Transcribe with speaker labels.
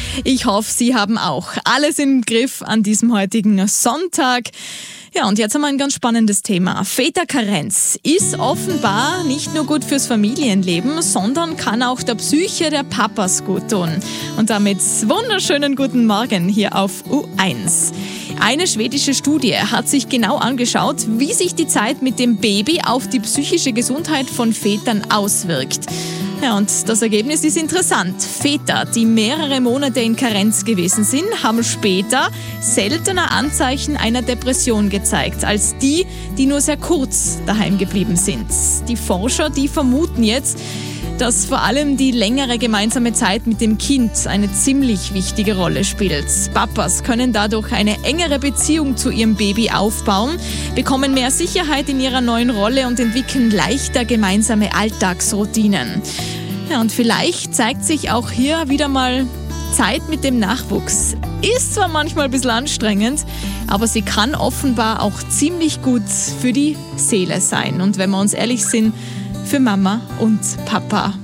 Speaker 1: Ich hoffe, Sie haben auch alles im Griff an diesem heutigen Sonntag. Ja, und jetzt haben wir ein ganz spannendes Thema. Väterkarenz ist offenbar nicht nur gut fürs Familienleben, sondern kann auch der Psyche der Papas gut tun. Und damit wunderschönen guten Morgen hier auf U1. Eine schwedische Studie hat sich genau angeschaut, wie sich die Zeit mit dem Baby auf die psychische Gesundheit von Vätern auswirkt. Ja, und das Ergebnis ist interessant. Väter, die mehrere Monate in Karenz gewesen sind, haben später seltener Anzeichen einer Depression gezeigt, als die, die nur sehr kurz daheim geblieben sind. Die Forscher, die vermuten jetzt, dass vor allem die längere gemeinsame Zeit mit dem Kind eine ziemlich wichtige Rolle spielt. Papas können dadurch eine engere Beziehung zu ihrem Baby aufbauen, bekommen mehr Sicherheit in ihrer neuen Rolle und entwickeln leichter gemeinsame Alltagsroutinen. Ja, und vielleicht zeigt sich auch hier wieder mal, Zeit mit dem Nachwuchs ist zwar manchmal ein bisschen anstrengend, aber sie kann offenbar auch ziemlich gut für die Seele sein. Und wenn wir uns ehrlich sind, für Mama und Papa